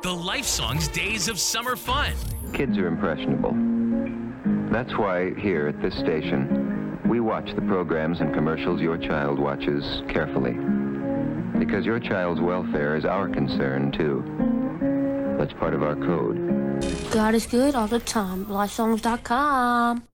The Life Songs Days of Summer Fun. Kids are impressionable. That's why here at this station, we watch the programs and commercials your child watches carefully. Because your child's welfare is our concern, too. That's part of our code. God is good all the time. LifeSongs.com.